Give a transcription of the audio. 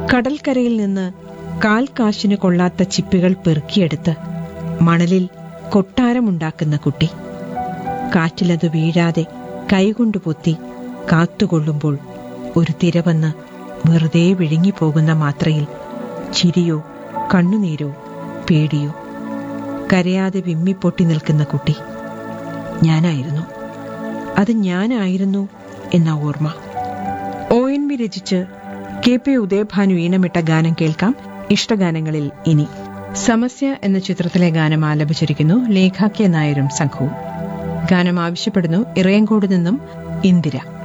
കടൽക്കരയിൽ നിന്ന് കാൽ കാശിന് കൊള്ളാത്ത ചിപ്പികൾ പെറുക്കിയെടുത്ത് മണലിൽ കൊട്ടാരമുണ്ടാക്കുന്ന കുട്ടി. കാറ്റിലത് വീഴാതെ കൈകൊണ്ടു പൊത്തി കാത്തുകൊള്ളുമ്പോൾ ഒരു തിര വന്ന് വെറുതെ വിഴുങ്ങിപ്പോകുന്ന മാത്രയിൽ ചിരിയോ കണ്ണുനീരോ പേടിയോ, കരയാതെ വിമ്മിപ്പൊട്ടി നിൽക്കുന്ന കുട്ടി ഞാനായിരുന്നു. അത് ഞാനായിരുന്നു എന്ന ഓർമ്മ. ONV രചിച്ച് KP ഉദയഭാനു ഈണമിട്ട ഗാനം കേൾക്കാം. ഇഷ്ടഗാനങ്ങളിൽ ഇനി സമസ്യ എന്ന ചിത്രത്തിലെ ഗാനം ആലപിച്ചിരിക്കുന്നു ലേഖ കെ നായരും സംഘവും. ഗാനം ആവശ്യപ്പെടുന്നു ഇറയങ്കോട് നിന്നും ഇന്ദിര.